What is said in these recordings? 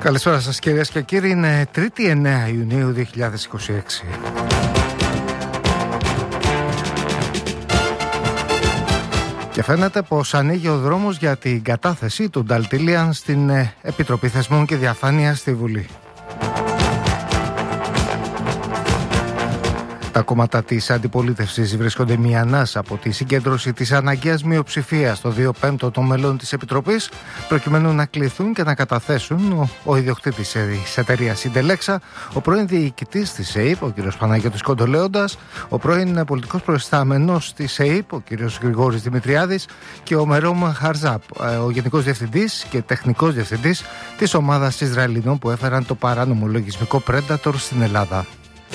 Καλησπέρα σας κυρίες και κύριοι, είναι 3η 9 Ιουνίου 2026. Και φαίνεται πως ανοίγει ο δρόμος για την κατάθεση του Νταλτήλιαν στην Επιτροπή Θεσμών και Διαφάνειας στη Βουλή. Τα κόμματα της αντιπολίτευσης βρίσκονται μια ανάσα από τη συγκέντρωση της αναγκαίας μειοψηφίας στο 2/5 των μελών της Επιτροπής, προκειμένου να κληθούν και να καταθέσουν ο ιδιοκτήτης της εταιρείας Συντελέξα, ο πρώην διοικητής της ΕΥΠ, ο κ. Παναγιώτης Κοντολέοντας, ο πρώην πολιτικός προϊστάμενος της ΕΥΠ, ο κ. Γρηγόρης Δημητριάδης, και ο Μερόμ Χαρζάπ, ο γενικός διευθυντής και τεχνικός διευθυντής της ομάδας Ισραηλινών που έφεραν το παράνομο λογισμικό Predator στην Ελλάδα.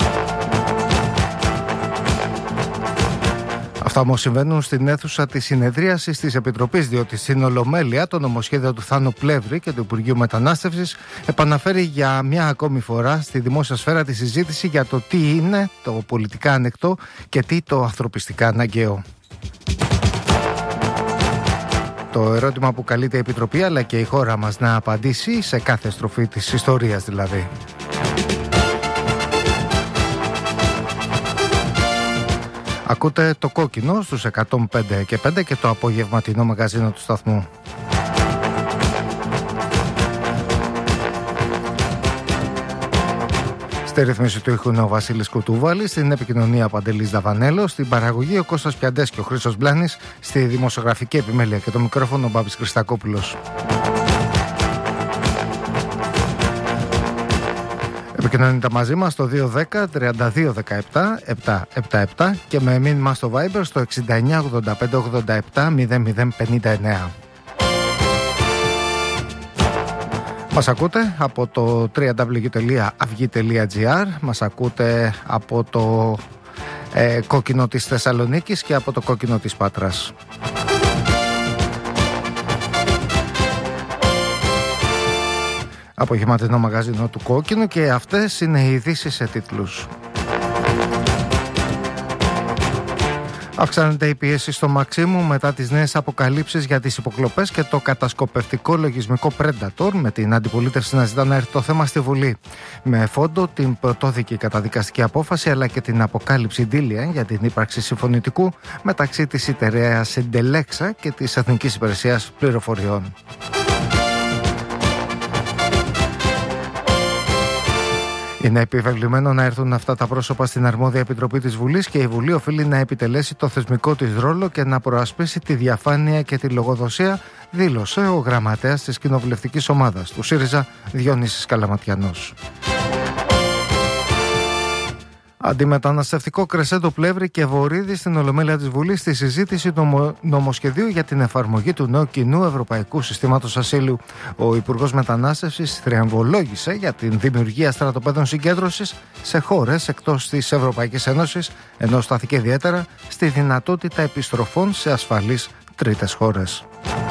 Αυτά όμως συμβαίνουν στην αίθουσα της συνεδρίασης της Επιτροπής, διότι στην Ολομέλεια το νομοσχέδιο του Θάνου Πλεύρη και του Υπουργείου Μετανάστευσης επαναφέρει για μια ακόμη φορά στη δημόσια σφαίρα τη συζήτηση για το τι είναι το πολιτικά ανεκτό και τι το ανθρωπιστικά αναγκαίο. Το ερώτημα που καλείται η Επιτροπή αλλά και η χώρα μας να απαντήσει σε κάθε στροφή της ιστορίας δηλαδή. Ακούτε το κόκκινο στους 105,5 και το απογευματινό μαγαζίνο του σταθμού. Στη ρύθμιση του ήχου είναι ο Βασίλης Κουτούβαλης, στην επικοινωνία Παντελής Δαβανέλος, στην παραγωγή ο Κώστας Πιαντές και ο Χρήστος Μπλάνης, στη δημοσιογραφική επιμέλεια και το μικρόφωνο ο Μπάμπης Χριστακόπουλος. Επικοινωνείτε μαζί μας στο 210-3217-777 και με μήνυμα στο Viber στο 69-85-87-0059. Μας ακούτε από το www.avgi.gr, μας ακούτε από το κόκκινο της Θεσσαλονίκης και από το κόκκινο της Πάτρας. Απογευματινό μαγαζίνο του κόκκινου και αυτές είναι οι ειδήσεις σε τίτλους. Αυξάνεται η πίεση στο Μαξίμου μετά τις νέες αποκαλύψεις για τις υποκλοπές και το κατασκοπευτικό λογισμικό Predator, με την αντιπολίτευση να ζητά να έρθει το θέμα στη Βουλή. Με φόντο την πρωτόδικη καταδικαστική απόφαση αλλά και την αποκάλυψη Ντίλιαν για την ύπαρξη συμφωνητικού μεταξύ της εταιρείας Συντελέξα και της Εθνικής Υπηρεσίας Πληροφοριών. Είναι επιβεβλημένο να έρθουν αυτά τα πρόσωπα στην αρμόδια επιτροπή της Βουλής και η Βουλή οφείλει να επιτελέσει το θεσμικό της ρόλο και να προασπίσει τη διαφάνεια και τη λογοδοσία, δήλωσε ο γραμματέας της κοινοβουλευτικής ομάδας του ΣΥΡΙΖΑ, Διονύσης Καλαματιανός. Αντιμεταναστευτικό κρεσέντο Πλεύρη και Βορίδη στην Ολομέλεια της Βουλής στη συζήτηση του νομοσχεδίου για την εφαρμογή του νέου κοινού ευρωπαϊκού συστήματος ασύλου. Ο Υπουργός Μετανάστευσης θριαμβολόγησε για την δημιουργία στρατοπέδων συγκέντρωσης σε χώρες εκτός της Ευρωπαϊκής Ένωσης, ενώ στάθηκε ιδιαίτερα στη δυνατότητα επιστροφών σε ασφαλείς τρίτες χώρες.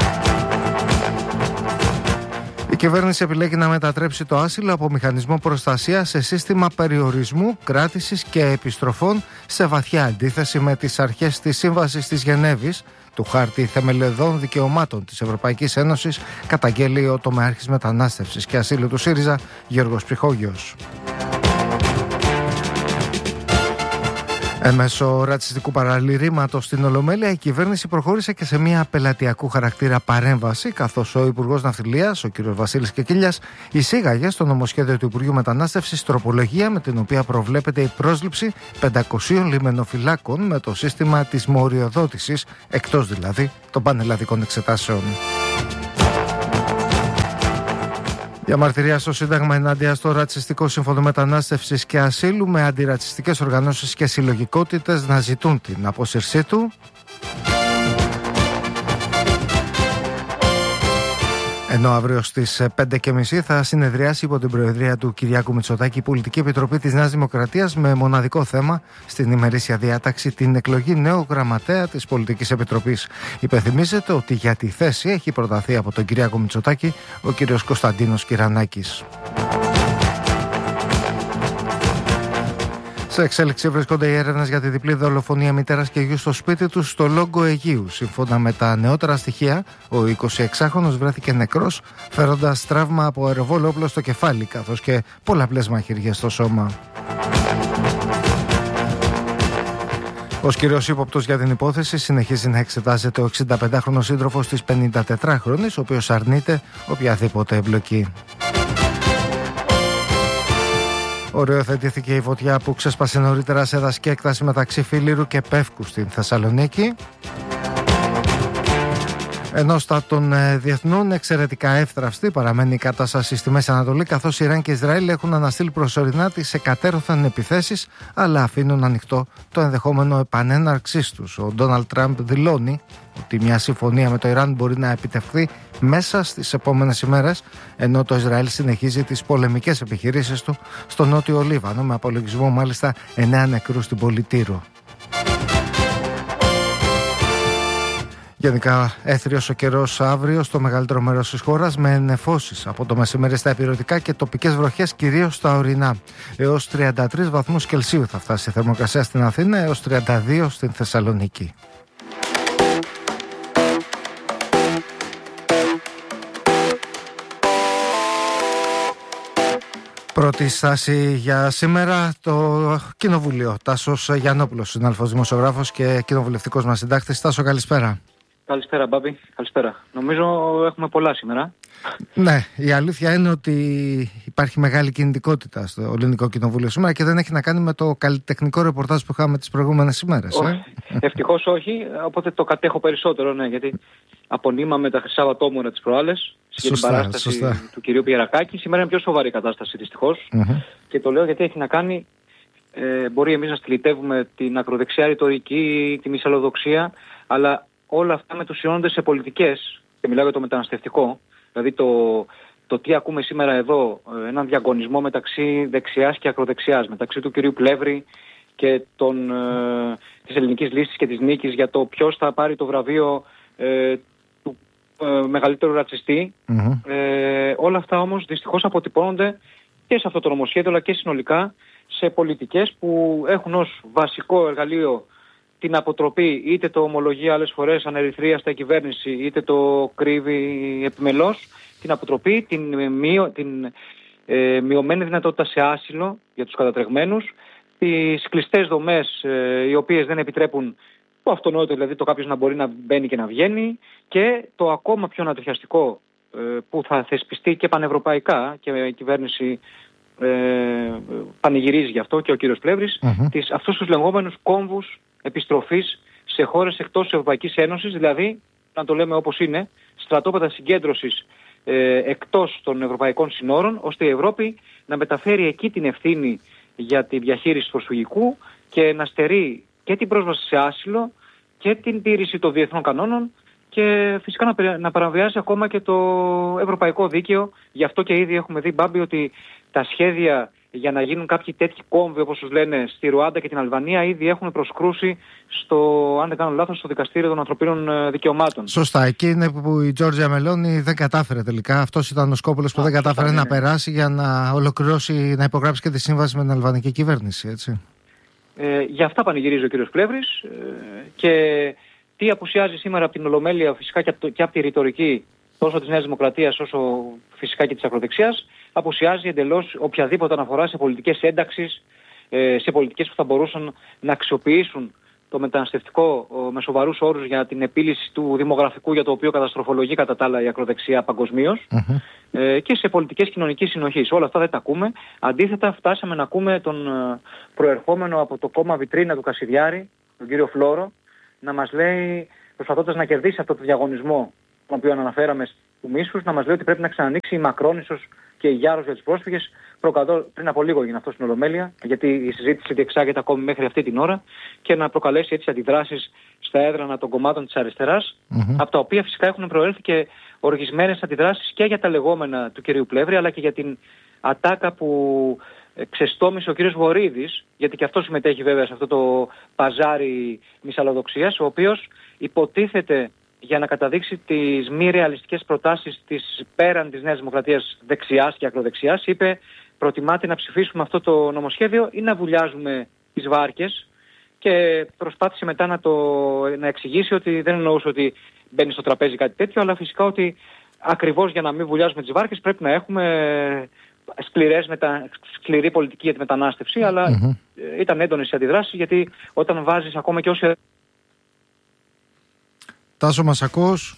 Η κυβέρνηση επιλέγει να μετατρέψει το άσυλο από μηχανισμό προστασίας σε σύστημα περιορισμού, κράτησης και επιστροφών, σε βαθιά αντίθεση με τις αρχές της Σύμβασης της Γενέβης, του Χάρτη Θεμελιωδών Δικαιωμάτων της Ευρωπαϊκής Ένωσης, καταγγέλει ο τομεάρχης μετανάστευσης και ασύλου του ΣΥΡΙΖΑ, Γιώργος Ψυχόγειος. Μέσω ρατσιστικού παραλυρήματος στην Ολομέλεια, η κυβέρνηση προχώρησε και σε μια πελατειακού χαρακτήρα παρέμβαση, καθώς ο Υπουργός Ναυτιλίας, ο κ. Βασίλης Κεκίλιας, εισήγαγε στο νομοσχέδιο του Υπουργείου Μετανάστευσης τροπολογία με την οποία προβλέπεται η πρόσληψη 500 λιμενοφυλάκων με το σύστημα της μοριοδότησης, εκτός δηλαδή των πανελλαδικών εξετάσεων. Διαμαρτυρία στο Σύνταγμα ενάντια στο ρατσιστικό σύμφωνο μετανάστευσης και ασύλου, με αντιρατσιστικές οργανώσεις και συλλογικότητες να ζητούν την απόσυρσή του. Ενώ αύριο στις 5.30 θα συνεδριάσει υπό την προεδρία του Κυριάκου Μητσοτάκη η Πολιτική Επιτροπή της Νέας Δημοκρατίας, με μοναδικό θέμα στην ημερήσια διάταξη την εκλογή νέου γραμματέα της Πολιτικής Επιτροπής. Υπενθυμίζεται ότι για τη θέση έχει προταθεί από τον Κυριάκο Μητσοτάκη ο κ. Κωνσταντίνος Κυρανάκης. Σε εξέλιξη βρίσκονται οι έρευνες για τη διπλή δολοφονία μητέρας και γιου στο σπίτι του στο Λόγκο Αιγείου. Σύμφωνα με τα νεότερα στοιχεία, ο 26χρονος βρέθηκε νεκρός, φέροντας τραύμα από αεροβόλο όπλο στο κεφάλι, καθώς και πολλαπλές μαχαιριές στο σώμα. Ο κύριος ύποπτος για την υπόθεση συνεχίζει να εξετάζεται ο 65χρονος σύντροφος της 54χρονης, ο οποίος αρνείται οποιαδήποτε εμπλοκή. Οριοθετήθηκε η φωτιά που ξέσπασε νωρίτερα σε δασική έκταση μεταξύ Φίλιρου και Πεύκου στην Θεσσαλονίκη. Ενώ στα των διεθνών εξαιρετικά εύθραυστη παραμένει η κατάσταση στη Μέση Ανατολή, καθώς Ιράν και Ισραήλ έχουν αναστείλει προσωρινά τις εκατέρωθεν επιθέσεις, αλλά αφήνουν ανοιχτό το ενδεχόμενο επανέναρξής τους. Ο Ντόναλντ Τραμπ δηλώνει ότι μια συμφωνία με το Ιράν μπορεί να επιτευχθεί μέσα στις επόμενες ημέρες, ενώ το Ισραήλ συνεχίζει τις πολεμικές επιχειρήσεις του στο νότιο Λίβανο, με απολογισμό μάλιστα 9 νεκρούς στην πόλη Τύρο. Γενικά έθριος ο καιρός αύριο στο μεγαλύτερο μέρος της χώρας, με νεφώσεις από το μεσημέρι στα ηπειρωτικά και τοπικές βροχές κυρίως στα ορεινά. Έως 33 βαθμούς Κελσίου θα φτάσει η θερμοκρασία στην Αθήνα, έως 32 στην Θεσσαλονίκη. Πρώτη στάση για σήμερα το Κοινοβούλιο. Τάσος Γιαννόπουλος, συνάδελφος δημοσιογράφος και κοινοβουλευτικός μας συντάκτης. Τάσο, καλησπέρα. Καλησπέρα, Μπάμπη. Καλησπέρα. Νομίζω έχουμε πολλά σήμερα. Ναι, η αλήθεια είναι ότι υπάρχει μεγάλη κινητικότητα στο Ελληνικό Κοινοβούλιο σήμερα και δεν έχει να κάνει με το καλλιτεχνικό ρεπορτάζ που είχαμε τις προηγούμενες ημέρες. Ευτυχώς όχι, οπότε το κατέχω περισσότερο, ναι, γιατί απονείμαμε τα Χρυσά Βατόμουρα τις προάλλες για την παράσταση του κυρίου Πιερακάκη. Σήμερα είναι πιο σοβαρή η κατάσταση, δυστυχώς. Και το λέω γιατί έχει να κάνει, μπορεί εμείς να στυλιτεύουμε την ακροδεξιά ρητορική, τη μυσαλλοδοξία, αλλά όλα αυτά μετουσιώνονται σε πολιτικές, και μιλάω για το μεταναστευτικό, δηλαδή το τι ακούμε σήμερα εδώ, έναν διαγωνισμό μεταξύ δεξιάς και ακροδεξιάς, μεταξύ του κυρίου Πλεύρη και της ελληνικής λύσης και της νίκης για το ποιος θα πάρει το βραβείο του μεγαλύτερου ρατσιστή. Όλα αυτά όμως δυστυχώς αποτυπώνονται και σε αυτό το νομοσχέδιο, αλλά και συνολικά σε πολιτικές που έχουν ως βασικό εργαλείο την αποτροπή, είτε το ομολογεί άλλες φορές ανερυθρίαστα η κυβέρνηση, είτε το κρύβει επιμελώς, την αποτροπή, την μειωμένη δυνατότητα σε άσυλο για τους κατατρεγμένους, τις κλειστές δομές οι οποίες δεν επιτρέπουν το αυτονόητο, δηλαδή το κάποιος να μπορεί να μπαίνει και να βγαίνει, και το ακόμα πιο ανατριχιαστικό που θα θεσπιστεί και πανευρωπαϊκά, και η κυβέρνηση πανηγυρίζει γι' αυτό και ο κύριος Πλεύρης, αυτούς τους λεγόμενους κόμβους επιστροφής σε χώρες εκτός της Ευρωπαϊκής Ένωσης, δηλαδή, να το λέμε όπως είναι, στρατόπεδα συγκέντρωσης εκτός των ευρωπαϊκών συνόρων, ώστε η Ευρώπη να μεταφέρει εκεί την ευθύνη για τη διαχείριση του προσφυγικού και να στερεί και την πρόσβαση σε άσυλο και την τήρηση των διεθνών κανόνων και φυσικά να παραβιάζει ακόμα και το ευρωπαϊκό δίκαιο. Γι' αυτό και ήδη έχουμε δει, Μπάμπη, ότι τα σχέδια για να γίνουν κάποιοι τέτοιοι κόμβοι, όπως τους λένε, στη Ρουάντα και την Αλβανία, ήδη έχουν προσκρούσει αν δεν κάνω λάθος, στο Δικαστήριο των Ανθρωπίνων Δικαιωμάτων. Σωστά. Εκεί είναι που η Τζόρτζια Μελόνι δεν κατάφερε τελικά. Αυτός ήταν ο σκόπουλος που δεν κατάφερε να περάσει για να ολοκληρώσει, να υπογράψει και τη σύμβαση με την αλβανική κυβέρνηση, έτσι. Γι' αυτά πανηγυρίζει ο κύριος Πλεύρης. Και τι απουσιάζει σήμερα από την Ολομέλεια, φυσικά και από τη ρητορική τόσο της Νέας Δημοκρατίας όσο φυσικά και της ακροδεξιάς, απουσιάζει εντελώς οποιαδήποτε αναφορά σε πολιτικές ένταξεις, σε πολιτικές που θα μπορούσαν να αξιοποιήσουν το μεταναστευτικό με σοβαρούς όρους για την επίλυση του δημογραφικού, για το οποίο καταστροφολογεί κατά τα άλλα η ακροδεξιά παγκοσμίως, και σε πολιτικές κοινωνικής συνοχής. Όλα αυτά δεν τα ακούμε. Αντίθετα, φτάσαμε να ακούμε τον προερχόμενο από το κόμμα Βιτρίνα του Κασιδιάρη, τον κύριο Φλόρο, να μας λέει, προσπαθώντας να κερδίσει αυτό το διαγωνισμό τον οποίο αναφέραμε του μίσους, να μας λέει ότι πρέπει να ξανανοίξει η Μακρόνισσος και η Γιάρος για τους πρόσφυγες. Πριν από λίγο έγινε αυτό στην Ολομέλεια, γιατί η συζήτηση διεξάγεται ακόμη μέχρι αυτή την ώρα, και να προκαλέσει έτσι αντιδράσεις στα έδρανα των κομμάτων της αριστεράς, από τα οποία φυσικά έχουν προέλθει και οργισμένες αντιδράσεις και για τα λεγόμενα του κυρίου Πλεύρη, αλλά και για την ατάκα που ξεστόμησε ο κύριος Βορίδης, γιατί και αυτό συμμετέχει βέβαια σε αυτό το παζάρι μυσαλλοδοξίας, ο οποίος υποτίθεται για να καταδείξει τις μη ρεαλιστικές προτάσεις της πέραν της Νέας Δημοκρατίας δεξιάς και ακροδεξιάς, είπε: προτιμάτε να ψηφίσουμε αυτό το νομοσχέδιο ή να βουλιάζουμε τις βάρκες και προσπάθησε μετά να εξηγήσει ότι δεν εννοούσε ότι μπαίνει στο τραπέζι κάτι τέτοιο, αλλά φυσικά ότι ακριβώς για να μην βουλιάζουμε τις βάρκες πρέπει να έχουμε σκληρή πολιτική για τη μετανάστευση, αλλά ήταν έντονες οι αντιδράσεις, γιατί όταν βάζεις ακόμα και όσοι... Τάσο, μας ακούς?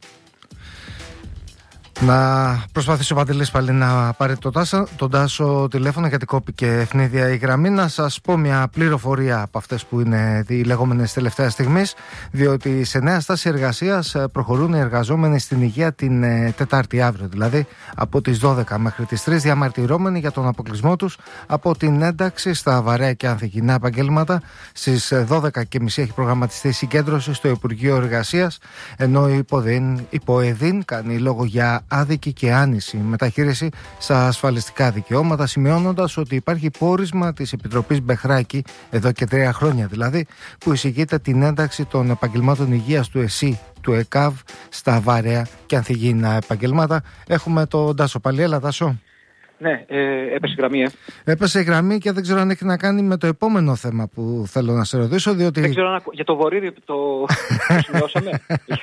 Να προσπαθήσω, Παντελής, πάλι να πάρει τον Τάσο τηλέφωνο, γιατί κόπηκε ευνίδια η γραμμή. Να σας πω μια πληροφορία από αυτές που είναι οι λεγόμενες τελευταία στιγμής, διότι σε νέα στάση εργασίας προχωρούν οι εργαζόμενοι στην υγεία την Τετάρτη, αύριο δηλαδή, από τις 12 μέχρι τις 3, διαμαρτυρόμενοι για τον αποκλεισμό τους από την ένταξη στα βαρέα και ανθυγιεινά επαγγέλματα. Στις 12.30 έχει προγραμματιστεί συγκέντρωση στο Υπουργείο Εργασίας, ενώ η ΠΟΕΔΗΝ κάνει λόγο για άδικη και άνηση μεταχείριση στα ασφαλιστικά δικαιώματα, σημειώνοντας ότι υπάρχει πόρισμα της Επιτροπής Μπεχράκη, εδώ και 3 χρόνια δηλαδή, που εισηγείται την ένταξη των επαγγελμάτων υγείας του ΕΣΥ, του ΕΚΑΒ, στα βαρέα και ανθυγιεινά επαγγελμάτα. Έχουμε τον Τάσο πάλι. Έλα, Τάσο. Ναι, έπεσε η γραμμή. Έπεσε η γραμμή και δεν ξέρω αν έχει να κάνει με το επόμενο θέμα που θέλω να σε ρωτήσω, διότι... Δεν ξέρω αν για το βορείδι το σημειώσαμε.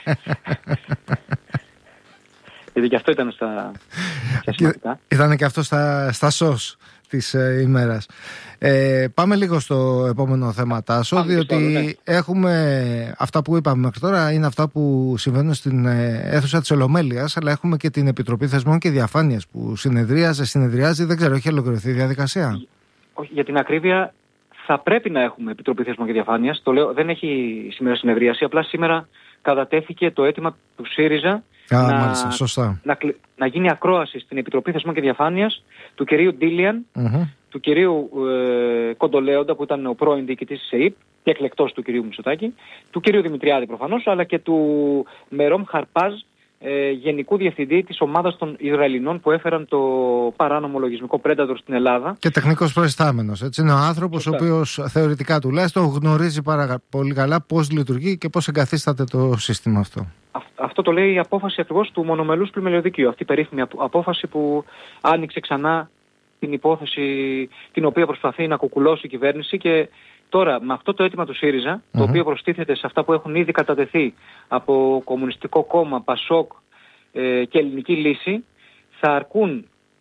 Γιατί και αυτό ήταν στα σημαντικά. Ήταν και αυτό στα σως της ημέρας. Πάμε λίγο στο επόμενο θέμα, Τάσο, διότι έχουμε αυτά που είπαμε μέχρι τώρα, είναι αυτά που συμβαίνουν στην αίθουσα της Ολομέλειας, αλλά έχουμε και την Επιτροπή Θεσμών και Διαφάνειας που συνεδριάζει, δεν ξέρω, έχει ολοκληρωθεί η διαδικασία? Για την ακρίβεια, θα πρέπει να έχουμε Επιτροπή Θεσμών και Διαφάνειας. Το λέω, δεν έχει σήμερα συνεδρίαση, απλά σήμερα κατατέθηκε το αίτημα του ΣΥΡΙΖΑ μάλιστα, σωστά. Να γίνει ακρόαση στην Επιτροπή Θεσμών και Διαφάνειας του κυρίου Ντίλιαν, του κυρίου Κοντολέοντα, που ήταν ο πρώην διοικητής της ΕΕΠ και εκλεκτός του κυρίου Μητσοτάκη, του κυρίου Δημητριάδη προφανώς, αλλά και του Μερόμ Χαρπάζ, Γενικού Διευθυντή της ομάδας των Ισραηλινών που έφεραν το παράνομο λογισμικό Predator στην Ελλάδα. Και τεχνικός προϊστάμενος. Έτσι είναι ο άνθρωπος ο οποίος θεωρητικά τουλάχιστον γνωρίζει πάρα πολύ καλά πώς λειτουργεί και πώς εγκαθίσταται το σύστημα αυτό. Αυτό το λέει η απόφαση ακριβώς του μονομελούς πλημελιωδικείου. Αυτή η περίφημη απόφαση που άνοιξε ξανά την υπόθεση την οποία προσπαθεί να κουκουλώσει η κυβέρνηση. Και τώρα με αυτό το αίτημα του ΣΥΡΙΖΑ, το οποίο προστίθεται σε αυτά που έχουν ήδη κατατεθεί από Κομμουνιστικό Κόμμα, ΠΑΣΟΚ και Ελληνική Λύση, θα αρκούν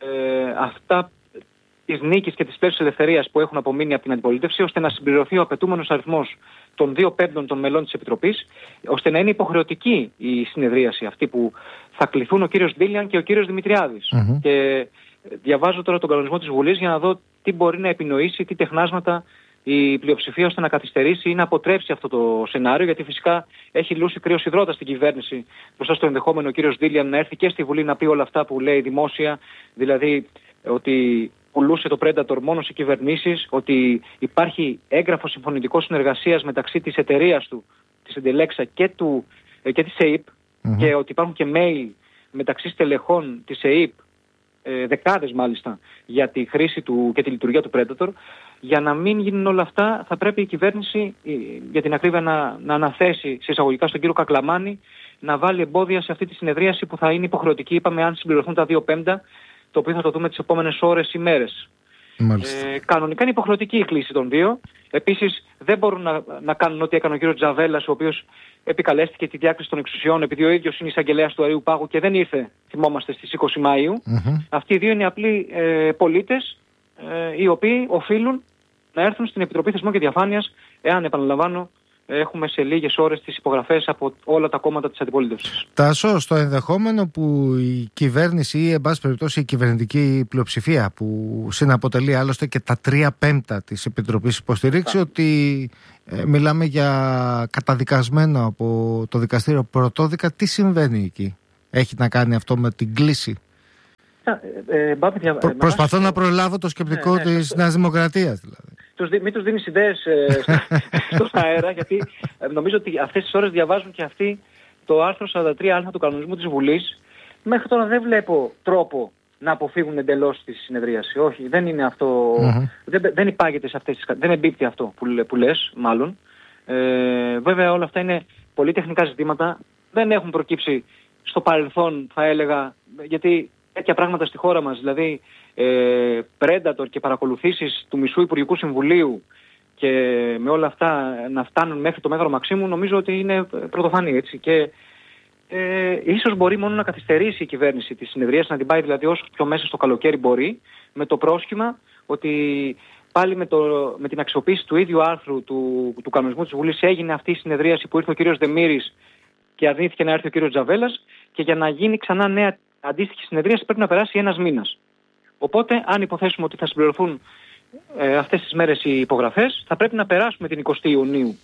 αυτά της νίκης και της πλεύσης ελευθερίας που έχουν απομείνει από την αντιπολίτευση, ώστε να συμπληρωθεί ο απαιτούμενος αριθμός των 2/5 των μελών της Επιτροπής, ώστε να είναι υποχρεωτική η συνεδρίαση αυτή που θα κληθούν ο κύριος Ντίλιαν και ο κύριος Δημητριάδης. Και διαβάζω τώρα τον κανονισμό της Βουλής για να δω τι μπορεί να επινοήσει, τι τεχνάσματα η πλειοψηφία, ώστε να καθυστερήσει ή να αποτρέψει αυτό το σενάριο, γιατί φυσικά έχει λούσει κρύος υδρότα στην κυβέρνηση μπροστά στο ενδεχόμενο ο κύριος Ντίλιαν να έρθει και στη Βουλή να πει όλα αυτά που λέει δημόσια, δηλαδή ότι πουλούσε το Predator μόνο σε κυβερνήσεις, ότι υπάρχει έγγραφο συμφωνητικό συνεργασίας μεταξύ της εταιρείας του, της Εντελέξα και της ΕΕΠ, και ότι υπάρχουν και mail μεταξύ στελεχών της ΕΕΠ, δεκάδες μάλιστα, για τη χρήση του και τη λειτουργία του Predator. Για να μην γίνουν όλα αυτά, θα πρέπει η κυβέρνηση, για την ακρίβεια, να αναθέσει σε εισαγωγικά στον κύριο Κακλαμάνη να βάλει εμπόδια σε αυτή τη συνεδρίαση που θα είναι υποχρεωτική, είπαμε, αν συμπληρωθούν τα 2/5, το οποίο θα το δούμε τις επόμενες ώρες ή μέρες. Κανονικά είναι υποχρεωτική η κλίση των δύο. Επίσης δεν μπορούν να κάνουν ό,τι έκανε ο κύριος Τζαβέλας, ο οποίος επικαλέστηκε τη διάκριση των εξουσιών, επειδή ο ίδιος είναι εισαγγελέας του Αριού Πάγου και δεν ήρθε, θυμόμαστε, στις 20 Μαΐου. Αυτοί οι δύο είναι απλοί πολίτες, οι οποίοι οφείλουν να έρθουν στην Επιτροπή Θεσμών και Διαφάνειας, εάν, επαναλαμβάνω, έχουμε σε λίγες ώρες τις υπογραφές από όλα τα κόμματα της αντιπολίτευσης. Τάσο, στο ενδεχόμενο που η κυβέρνηση ή, εν πάση περιπτώσει, η κυβερνητική πλειοψηφία, που συναποτελεί άλλωστε και τα 3/5 της Επιτροπής, υποστηρίξει ότι μιλάμε για καταδικασμένο από το δικαστήριο πρωτόδικα, τι συμβαίνει εκεί? Έχει να κάνει αυτό με την κλίση? Προσπαθώ να προλάβω το σκεπτικό της Νέας Δημοκρατίας, δηλαδή. Μην τους δίνεις ιδέες στον αέρα, γιατί νομίζω ότι αυτές τις ώρες διαβάζουν και αυτοί το άρθρο 43α του κανονισμού της Βουλής. Μέχρι τώρα δεν βλέπω τρόπο να αποφύγουν εντελώς τη συνεδρίαση. Όχι, δεν είναι αυτό. Δεν υπάγεται σε αυτές τις. Δεν εμπίπτει αυτό που λες, μάλλον. Βέβαια, όλα αυτά είναι πολύ τεχνικά ζητήματα. Δεν έχουν προκύψει στο παρελθόν, θα έλεγα, γιατί τέτοια πράγματα στη χώρα μας, δηλαδή Predator και παρακολουθήσεις του μισού Υπουργικού Συμβουλίου και με όλα αυτά να φτάνουν μέχρι το Μέγαρο Μαξίμου, νομίζω ότι είναι πρωτοφανή, έτσι. Και ίσως μπορεί μόνο να καθυστερήσει η κυβέρνηση τη συνεδρίας, να την πάει δηλαδή όσο πιο μέσα στο καλοκαίρι μπορεί, με το πρόσχημα ότι πάλι με την αξιοποίηση του ίδιου άρθρου του κανονισμού της Βουλής έγινε αυτή η συνεδρίαση που ήρθε ο κύριος Δεμήρης και αρνήθηκε να έρθει ο κύριος Τζαβέλας, και για να γίνει ξανά νέα αντίστοιχη συνεδρίαση πρέπει να περάσει ένας μήνας. Οπότε, αν υποθέσουμε ότι θα συμπληρωθούν αυτές τις μέρες οι υπογραφές, θα πρέπει να περάσουμε την 20η Ιουνίου.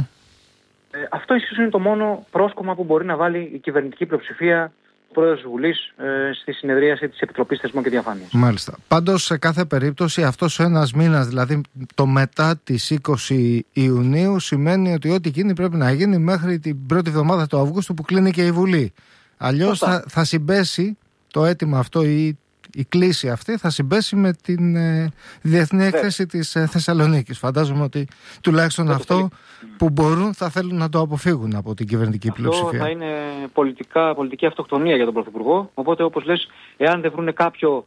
Αυτό ίσως είναι το μόνο πρόσκομα που μπορεί να βάλει η κυβερνητική πλειοψηφία, ο πρόεδρος της Βουλής, στη συνεδρίαση της Επιτροπής Θεσμών και Διαφάνειας. Μάλιστα. Πάντως, σε κάθε περίπτωση, αυτός ο ένας μήνας, δηλαδή το μετά τις 20 Ιουνίου, σημαίνει ότι ό,τι γίνει πρέπει να γίνει μέχρι την πρώτη εβδομάδα του Αυγούστου που κλείνει και η Βουλή. Αλλιώς θα συμπέσει το αίτημα αυτό ή η κλίση αυτή θα συμπέσει με την διεθνή έκθεση της Θεσσαλονίκης. Φαντάζομαι ότι τουλάχιστον αυτό που μπορούν θα θέλουν να το αποφύγουν από την κυβερνητική πλειοψηφία. Αυτό θα είναι πολιτική αυτοκτονία για τον Πρωθυπουργό. Οπότε, όπως λες, εάν δεν βρουν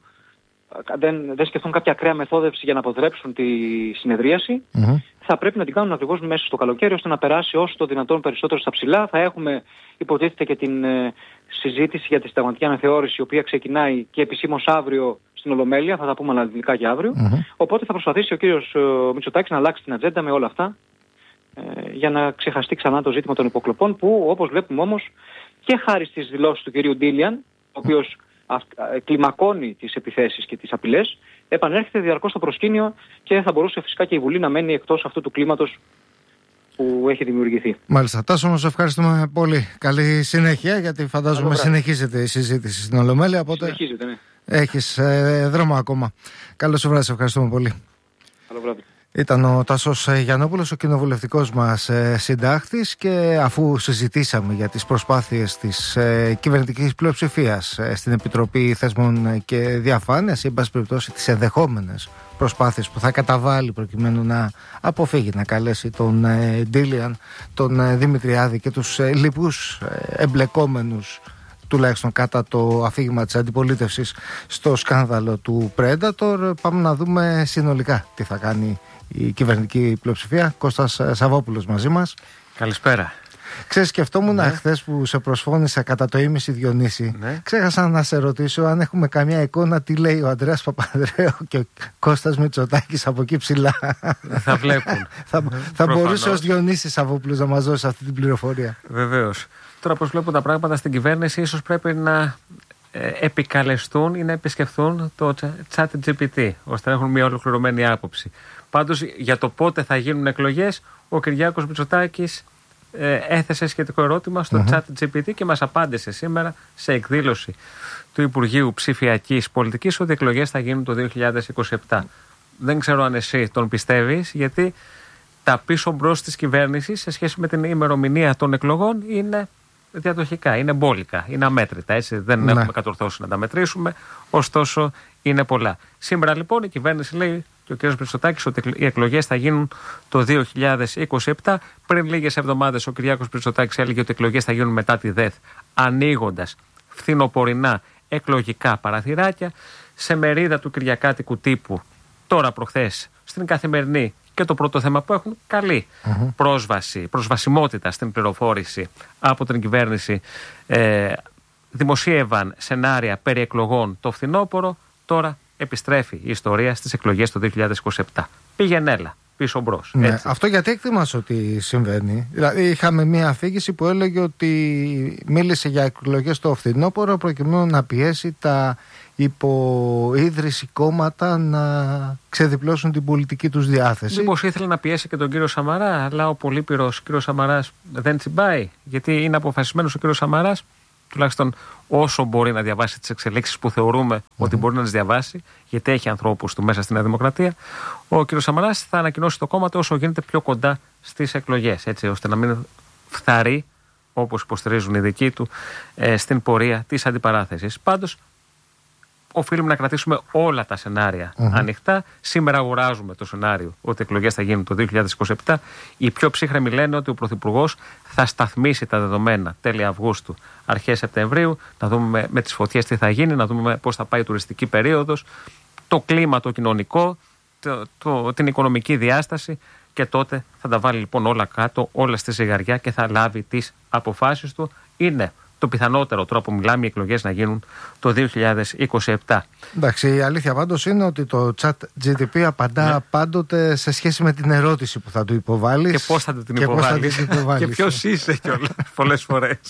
δεν σκεφτούν κάποια ακραία μεθόδευση για να αποτρέψουν τη συνεδρίαση, θα πρέπει να την κάνουν ακριβώς μέσα στο καλοκαίρι, ώστε να περάσει όσο το δυνατόν περισσότερο στα ψηλά. Θα έχουμε, υποτίθεται, και την συζήτηση για τη συνταγματική αναθεώρηση, η οποία ξεκινάει και επισήμως αύριο στην Ολομέλεια. Θα τα πούμε αναλυτικά και αύριο. Οπότε θα προσπαθήσει ο κύριος Μητσοτάκης να αλλάξει την ατζέντα με όλα αυτά, για να ξεχαστεί ξανά το ζήτημα των υποκλοπών, που όπως βλέπουμε όμως και χάρη στις δηλώσεις του κυρίου Ντίλιαν, ο οποίος κλιμακώνει τις επιθέσεις και τις απειλές, επανέρχεται διαρκώς στο προσκήνιο και θα μπορούσε φυσικά και η Βουλή να μένει εκτός αυτού του κλίματος που έχει δημιουργηθεί. Μάλιστα. Τάσο, μας ευχαριστούμε πολύ. Καλή συνέχεια, γιατί φαντάζομαι συνεχίζεται η συζήτηση στην Ολομέλεια. Οπότε συνεχίζεται, ναι. Έχεις δρόμο ακόμα. Καλώς σου βράδυ, ευχαριστούμε πολύ. Καλό βράδυ. Ήταν ο Τάσος Γιαννόπουλος, ο κοινοβουλευτικός μας συντάκτης, και αφού συζητήσαμε για τις προσπάθειες της κυβερνητικής πλειοψηφίας στην Επιτροπή Θεσμών και Διαφάνειας, ή εν πάση περιπτώσει τις ενδεχόμενες προσπάθειες που θα καταβάλει προκειμένου να αποφύγει να καλέσει τον Ντίλιαν, τον Δημητριάδη και τους λοιπούς εμπλεκόμενους, τουλάχιστον κατά το αφήγημα της αντιπολίτευσης, στο σκάνδαλο του Predator, πάμε να δούμε συνολικά τι θα κάνει η κυβερνητική πλειοψηφία. Κώστας Σαββόπουλος μαζί μας. Καλησπέρα. Ξέρεις, σκεφτόμουν χθες που σε προσφώνησα κατά το ήμιση, Διονύση. Ξέχασα να σε ρωτήσω αν έχουμε καμιά εικόνα τι λέει ο Ανδρέας Παπανδρέου και ο Κώστας Μητσοτάκης από εκεί ψηλά. Θα βλέπουν. θα μπορούσε ο Διονύσης Σαββόπουλος να μας δώσει αυτή την πληροφορία. Βεβαίως. Τώρα, πώς βλέπουν τα πράγματα στην κυβέρνηση, ίσως πρέπει να επικαλεστούν ή να επισκεφθούν το ChatGPT, ώστε να έχουν μια ολοκληρωμένη άποψη. Πάντως, για το πότε θα γίνουν εκλογές, ο Κυριάκος Μητσοτάκης έθεσε σχετικό ερώτημα στο ChatGPT και μας απάντησε σήμερα σε εκδήλωση του Υπουργείου Ψηφιακής Πολιτικής ότι οι εκλογές θα γίνουν το 2027. Δεν ξέρω αν εσύ τον πιστεύεις, γιατί τα πίσω μπρος της κυβέρνησης σε σχέση με την ημερομηνία των εκλογών είναι διαδοχικά, είναι μπόλικα, είναι αμέτρητα. Έτσι. Δεν έχουμε κατορθώσει να τα μετρήσουμε, ωστόσο είναι πολλά. Σήμερα λοιπόν η κυβέρνηση λέει, και ο κ. Μητσοτάκης, ότι οι εκλογές θα γίνουν το 2027. Πριν λίγες εβδομάδες ο Κυριάκος Μητσοτάκης έλεγε ότι οι εκλογές θα γίνουν μετά τη ΔΕΘ, ανοίγοντας φθινοπορεινά εκλογικά παραθυράκια. Σε μερίδα του κυριακάτικου τύπου, τώρα προχθές, στην Καθημερινή, και το πρώτο θέμα που έχουν καλή προσβασιμότητα στην πληροφόρηση από την κυβέρνηση, δημοσίευαν σενάρια περί εκλογών το φθινόπωρο. Τώρα επιστρέφει η ιστορία στις εκλογές το 2027. Πήγαινε έλα, πίσω μπρος. Ναι, αυτό γιατί εκτιμάς ότι συμβαίνει? Δηλαδή είχαμε μια αφήγηση που έλεγε ότι μίλησε για εκλογές το φθινόπωρο προκειμένου να πιέσει τα υποίδρυση κόμματα να ξεδιπλώσουν την πολιτική τους διάθεση. Μήπως ήθελε να πιέσει και τον κύριο Σαμαρά, αλλά ο πολύπειρος κύριος Σαμαράς δεν τσιμπάει, γιατί είναι αποφασισμένος ο κύριος Σαμαράς, τουλάχιστον όσο μπορεί να διαβάσει τις εξελίξεις που θεωρούμε ότι μπορεί να τις διαβάσει, γιατί έχει ανθρώπους του μέσα στην Νέα Δημοκρατία. Ο κύριος Σαμαράς θα ανακοινώσει το κόμμα του όσο γίνεται πιο κοντά στις εκλογές, έτσι ώστε να μην φθαρεί, όπως υποστηρίζουν οι δικοί του, στην πορεία της αντιπαράθεσης. Πάντως, οφείλουμε να κρατήσουμε όλα τα σενάρια ανοιχτά. Σήμερα αγοράζουμε το σενάριο ότι οι εκλογές θα γίνουν το 2027. Οι πιο ψύχρεμοι λένε ότι ο Πρωθυπουργός θα σταθμίσει τα δεδομένα τέλη Αυγούστου, αρχές Σεπτεμβρίου, να δούμε με τις φωτιές τι θα γίνει, να δούμε πώς θα πάει η τουριστική περίοδος, το κλίμα το κοινωνικό, την οικονομική διάσταση και τότε θα τα βάλει λοιπόν όλα κάτω, όλα στη ζυγαριά και θα λάβει τις αποφάσεις του. Είναι το πιθανότερο τρόπο, μιλάμε, οι εκλογές να γίνουν το 2027. Εντάξει, η αλήθεια πάντως είναι ότι το ChatGPT απαντά πάντοτε σε σχέση με την ερώτηση που θα του υποβάλεις. Και πώς θα του την υποβάλεις. Και ποιος είσαι κιόλας πολλές φορές.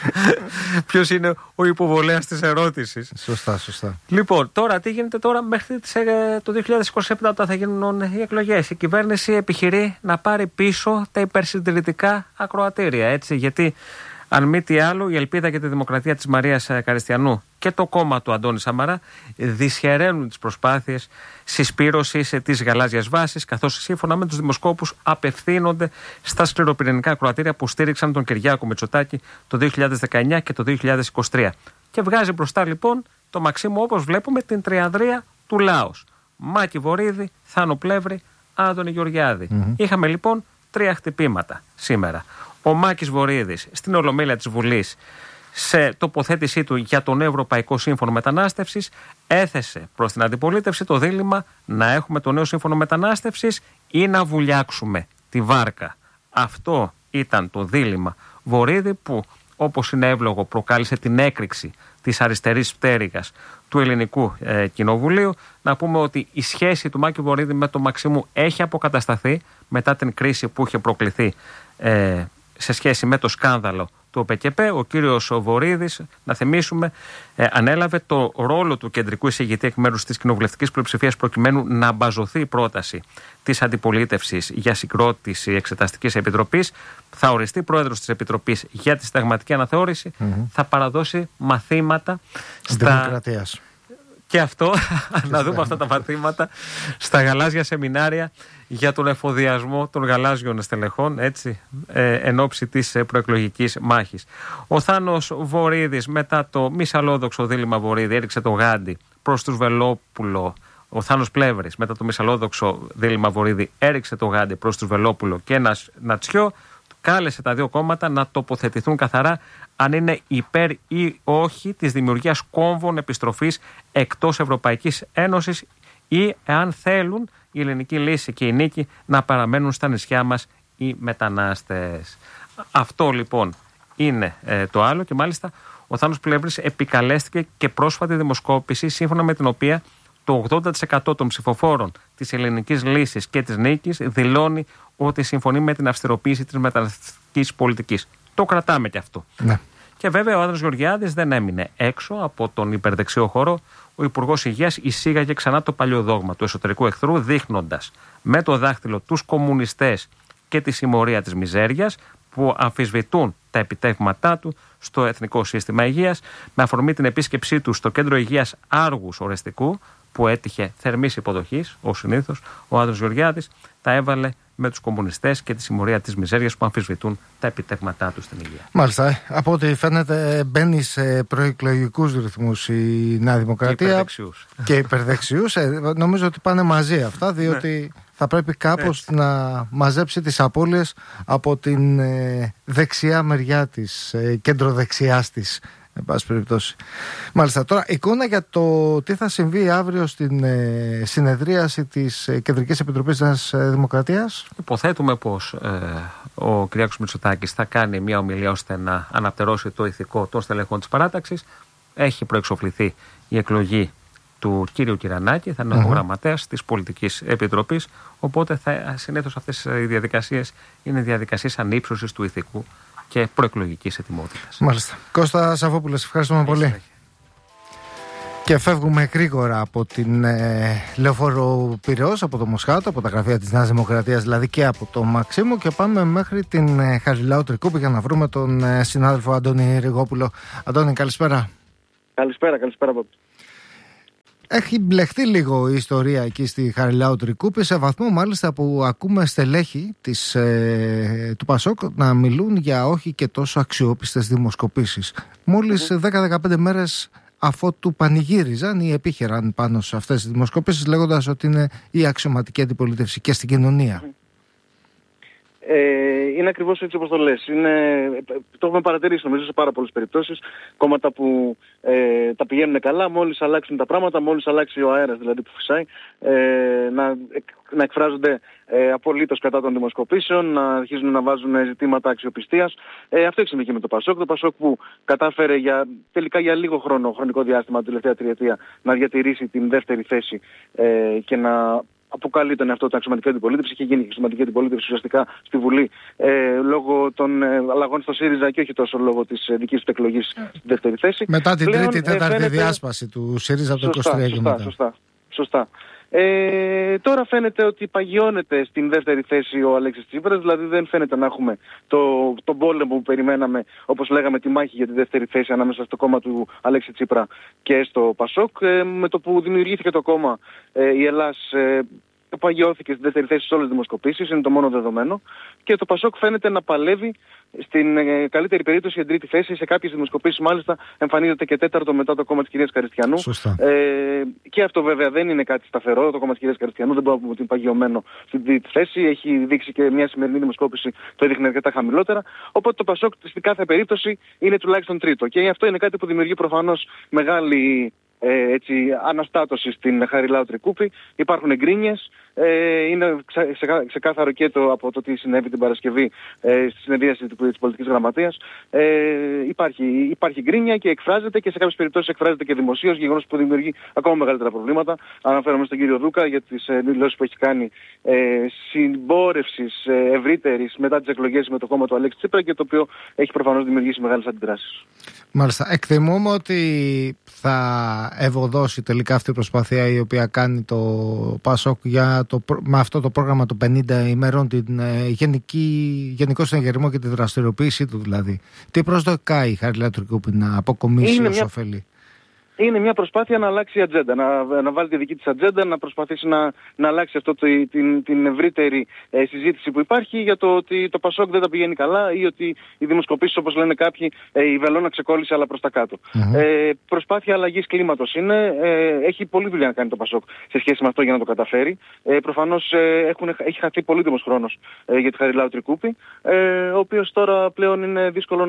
Ποιος είναι ο υποβολέας της ερώτησης. Σωστά. Λοιπόν, τώρα τι γίνεται τώρα μέχρι το 2027 όταν θα γίνουν οι εκλογές. Η κυβέρνηση επιχειρεί να πάρει πίσω τα υπερσυντηρητικά ακροατήρια, έτσι, γιατί αν μη τι άλλο, η Ελπίδα και τη Δημοκρατία της Μαρίας Καριστιανού και το κόμμα του Αντώνη Σαμαρά δυσχεραίνουν τις προσπάθειες συσπήρωσης της γαλάζιας βάσης, καθώς σύμφωνα με τους δημοσκόπους απευθύνονται στα σκληροπυρηνικά ακροατήρια που στήριξαν τον Κυριάκο Μητσοτάκη το 2019 και το 2023. Και βγάζει μπροστά λοιπόν το Μαξίμου, όπως βλέπουμε, την τριανδρία του Λάος. Μάκη Βορίδη, Θάνο Πλεύρη, Άδωνη Γεωργιάδη. Είχαμε λοιπόν 3 χτυπήματα σήμερα. Ο Μάκης Βορίδης στην Ολομέλεια της Βουλής, σε τοποθέτησή του για το νέο Ευρωπαϊκό Σύμφωνο Μετανάστευσης, έθεσε προς την αντιπολίτευση το δίλημμα να έχουμε το νέο Σύμφωνο Μετανάστευσης ή να βουλιάξουμε τη βάρκα. Αυτό ήταν το δίλημμα Βορίδη που, όπως είναι εύλογο, προκάλεσε την έκρηξη της αριστερής πτέρυγας του Ελληνικού Κοινοβουλίου. Να πούμε ότι η σχέση του Μάκη Βορίδη με τον Μαξίμου έχει αποκατασταθεί μετά την κρίση που είχε προκληθεί σε σχέση με το σκάνδαλο του ΟΠΕΚΕΠ. Ο κύριος Βορίδης, να θυμίσουμε, ανέλαβε το ρόλο του κεντρικού εισηγητή εκ μέρους της κοινοβουλευτικής πλειοψηφίας προκειμένου να μπαζωθεί η πρόταση της αντιπολίτευσης για συγκρότηση εξεταστικής επιτροπής. Θα οριστεί πρόεδρος της Επιτροπής για τη συνταγματική αναθεώρηση. Θα παραδώσει μαθήματα Δημοκρατίας. Και αυτό, να δούμε αυτά τα μαθήματα στα γαλάζια σεμινάρια για τον εφοδιασμό των γαλάζιων στελεχών, έτσι, εν ώψη της προεκλογικής μάχης. Ο Θάνος Βορίδης, μετά το μη σαλόδοξο δίλημμα Βορίδη, έριξε το γάντι προς τους Βελόπουλο. Ο Θάνος Πλεύρης, μετά το μη σαλόδοξο δίλημμα Βορίδη, έριξε το γάντι προς τους Βελόπουλο και Νατσιό. Κάλεσε τα δύο κόμματα να τοποθετηθούν καθαρά αν είναι υπέρ ή όχι της δημιουργίας κόμβων επιστροφής εκτός Ευρωπαϊκής Ένωσης ή εάν θέλουν η ελληνική λύση και η νίκη να παραμένουν στα νησιά μας οι μετανάστες. Αυτό λοιπόν είναι το άλλο, και μάλιστα ο Θάνος Πλεύρης επικαλέστηκε και πρόσφατη δημοσκόπηση σύμφωνα με την οποία το 80% των ψηφοφόρων της ελληνικής λύσης και της νίκης δηλώνει ότι συμφωνεί με την αυστηροποίηση της μεταναστευτικής πολιτικής. Το κρατάμε και αυτό. Ναι. Και βέβαια ο Άδωνης Γεωργιάδης δεν έμεινε έξω από τον υπερδεξιό χώρο. Ο Υπουργός Υγείας εισήγαγε ξανά το παλιό δόγμα του εσωτερικού εχθρού, δείχνοντας με το δάχτυλο τους κομμουνιστές και τη συμμορία της μιζέριας που αμφισβητούν τα επιτεύγματά του στο Εθνικό Σύστημα Υγείας, με αφορμή την επίσκεψή του στο Κέντρο Υγείας Άργους Ορεστικού, που έτυχε θερμής υποδοχής, ως συνήθως. Ο Άδωνης Γεωργιάδης τα έβαλε με τους κομμουνιστές και τη συμμορία της μιζέριας που αμφισβητούν τα επιτεύγματά του στην υγεία. Μάλιστα. Από ό,τι φαίνεται, μπαίνει σε προεκλογικούς ρυθμούς η Νέα Δημοκρατία και υπερδεξιούς. Νομίζω ότι πάνε μαζί αυτά, διότι θα πρέπει κάπως να μαζέψει τις απώλειες από την δεξιά μεριά της, κεντροδεξιάς της. Εν πάση περιπτώσει. Μάλιστα, τώρα εικόνα για το τι θα συμβεί αύριο στην συνεδρίαση της Κεντρικής Επιτροπής της Δημοκρατίας. Υποθέτουμε πως ο Κυριάκος Μητσοτάκης θα κάνει μια ομιλία ώστε να αναπτερώσει το ηθικό των στελεχών της παράταξης. Έχει προεξοφληθεί η εκλογή του κύριου Κυρανάκη, θα είναι ο γραμματέας της Πολιτικής Επιτροπής. Οπότε συνήθως αυτές οι διαδικασίες είναι διαδικασίες ανύψωσης του ηθικού και προεκλογικής ετοιμότητας. Μάλιστα. Κώστα Σαββόπουλε, ευχαριστούμε πολύ. Και φεύγουμε γρήγορα από την Λεωφόρο Πειραιώς, από το Μοσχάτο, από τα γραφεία της Νέας Δημοκρατίας, δηλαδή και από το Μαξίμου, και πάμε μέχρι την Χαριλάου Τρικούπη για να βρούμε τον συνάδελφο Αντώνη Ριγόπουλο. Αντώνη, καλησπέρα. Καλησπέρα. Έχει μπλεχτεί λίγο η ιστορία εκεί στη Χαριλάου Τρικούπη, σε βαθμό μάλιστα που ακούμε στελέχη του Πασόκ να μιλούν για όχι και τόσο αξιόπιστες δημοσκοπήσεις. Μόλις 10-15 μέρες αφότου πανηγύριζαν ή επίχεραν πάνω σε αυτές τις δημοσκοπήσεις, λέγοντας ότι είναι η αξιωματική αντιπολίτευση και στην κοινωνία. Είναι ακριβώς έτσι όπως το λες. Το έχουμε παρατηρήσει νομίζω σε πάρα πολλές περιπτώσεις. Κόμματα που τα πηγαίνουν καλά, μόλις αλλάξουν τα πράγματα, μόλις αλλάξει ο αέρας δηλαδή που φυσάει, να εκφράζονται απολύτως κατά των δημοσκοπήσεων, να αρχίζουν να βάζουν ζητήματα αξιοπιστίας. Αυτό έχει συμβεί και με το ΠΑΣΟΚ. Το ΠΑΣΟΚ που κατάφερε τελικά για λίγο χρονικό διάστημα, την τελευταία τριετία, να διατηρήσει την δεύτερη θέση και να αποκαλεί τον εαυτό του αξιωματική αντιπολίτευση. Είχε γίνει αξιωματική αντιπολίτευση ουσιαστικά στη Βουλή λόγω των αλλαγών στο ΣΥΡΙΖΑ και όχι τόσο λόγω της δικής του εκλογής στη δεύτερη θέση. Μετά την τρίτη, τέταρτη διάσπαση του ΣΥΡΙΖΑ από το 23 και μετά. Σωστά. Τώρα φαίνεται ότι παγιώνεται στην δεύτερη θέση ο Αλέξης Τσίπρας, δηλαδή δεν φαίνεται να έχουμε τον πόλεμο που περιμέναμε, όπως λέγαμε, τη μάχη για τη δεύτερη θέση ανάμεσα στο κόμμα του Αλέξη Τσίπρα και στο ΠΑΣΟΚ. Με το που δημιουργήθηκε το κόμμα, η Ελλάς παγιώθηκε στη δεύτερη θέση σε όλες τις δημοσκοπήσεις, είναι το μόνο δεδομένο, και το ΠΑΣΟΚ φαίνεται να παλεύει στην καλύτερη περίπτωση για τρίτη θέση. Σε κάποιες δημοσκοπήσεις μάλιστα εμφανίζεται και τέταρτο μετά το κόμμα της κυρίας Καριστιανού. Και αυτό βέβαια δεν είναι κάτι σταθερό. Το κόμμα της κυρίας Καριστιανού δεν μπορούμε να πούμε ότι είναι παγιωμένο στην τρίτη θέση. Έχει δείξει και μια σημερινή δημοσκόπηση το έδειχνε αρκετά χαμηλότερα. Οπότε το ΠΑΣΟΚ στην κάθε περίπτωση είναι τουλάχιστον τρίτο. Και αυτό είναι κάτι που δημιουργεί προφανώς μεγάλη αναστάτωση στην Χαριλάου Τρικούπη. Υπάρχουν εγκρίνειες. Είναι ξεκάθαρο και από το τι συνέβη την Παρασκευή στη συνεδρίαση της πολιτικής γραμματείας. Υπάρχει γκρίνια και εκφράζεται, και σε κάποιες περιπτώσεις εκφράζεται και δημοσίως, γεγονός που δημιουργεί ακόμα μεγαλύτερα προβλήματα. Αναφέρομαι στον κύριο Δούκα για τις δηλώσεις που έχει κάνει συμπόρευσης ευρύτερης μετά τις εκλογές με το κόμμα του Αλέξη Τσίπρα, και το οποίο έχει προφανώς δημιουργήσει μεγάλες αντιδράσεις. Μάλιστα. Εκτιμούμε ότι θα ευωδώσει τελικά αυτή η προσπάθεια η οποία κάνει το ΠΑΣΟΚ με αυτό το πρόγραμμα των 50 ημερών, την γενικό συνεγερμό και τη δραστηριοποίησή του δηλαδή. Τι προσδοκάει η Χαριλάου Τρικούπη να αποκομίσει ως ωφέλη? Είναι μια προσπάθεια να αλλάξει η ατζέντα, να βάλει τη δική της ατζέντα, να προσπαθήσει να αλλάξει την ευρύτερη συζήτηση που υπάρχει για το ότι το ΠΑΣΟΚ δεν τα πηγαίνει καλά, ή ότι οι δημοσκοπήσεις, όπως λένε κάποιοι, η βελόνα ξεκόλλησε αλλά προς τα κάτω. Προσπάθεια αλλαγής κλίματος είναι. Έχει πολλή δουλειά να κάνει το ΠΑΣΟΚ σε σχέση με αυτό για να το καταφέρει. Προφανώς έχει χαθεί πολύτιμος χρόνος για τη Χαριλάου Τρικούπη, ο οποίος τώρα πλέον είναι δύσκολο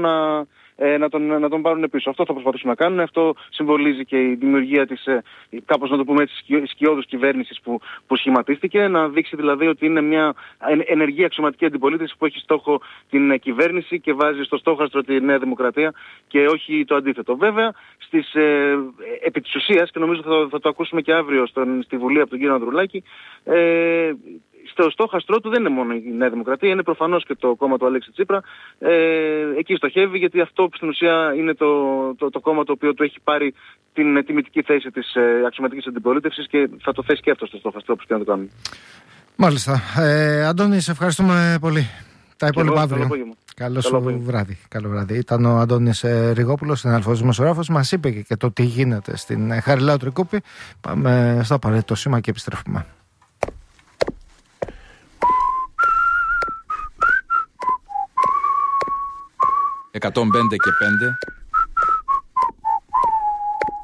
να τον πάρουν πίσω. Αυτό θα προσπαθήσουν να κάνουν. Αυτό συμβολίζει και η δημιουργία της, κάπως να το πούμε έτσι, σκιώδους κυβέρνησης που σχηματίστηκε. Να δείξει δηλαδή ότι είναι μια ενεργή αξιωματική αντιπολίτευση που έχει στόχο την κυβέρνηση και βάζει στο στόχαστρο τη Νέα Δημοκρατία και όχι το αντίθετο. Βέβαια, επί της ουσίας, και νομίζω θα το ακούσουμε και αύριο στη Βουλή από τον κύριο Ανδρουλάκη, στο στόχαστρό του δεν είναι μόνο η Νέα Δημοκρατία, είναι προφανώς και το κόμμα του Αλέξη Τσίπρα. Εκεί στοχεύει, γιατί αυτό στην ουσία είναι το κόμμα το οποίο του έχει πάρει την τιμητική θέση της αξιωματικής αντιπολίτευσης, και θα το θέσει και αυτό στο στόχαστρό, όπως και να το κάνουμε. Μάλιστα. Αντώνη, σε ευχαριστούμε πολύ. Τα υπόλοιπα αύριο. Καλό σου βράδυ. Καλό βράδυ. Ήταν ο Αντώνης Ριγόπουλος, συνάδελφος δημοσιογράφος. Μας είπε και το τι γίνεται στην Χαριλάου Τρικούπη. Πάμε στο απαραίτητο σήμα και επιστρέφουμε. 105 και 5